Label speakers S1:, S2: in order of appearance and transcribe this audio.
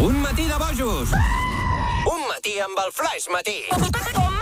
S1: Un matí de bojos. Un matí amb el Flaix Matí.